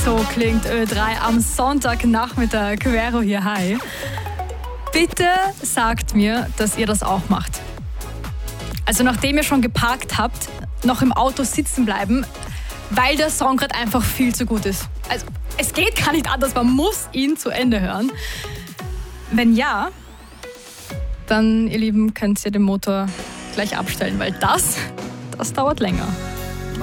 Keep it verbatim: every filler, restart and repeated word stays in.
So klingt Ö drei am Sonntagnachmittag. Quero hier, hi. Bitte sagt mir, dass ihr das auch macht. Also nachdem ihr schon geparkt habt, noch im Auto sitzen bleiben, weil der Song gerade einfach viel zu gut ist. Also es geht gar nicht anders, man muss ihn zu Ende hören. Wenn ja, dann, ihr Lieben, könnt ihr den Motor gleich abstellen, weil das, das dauert länger.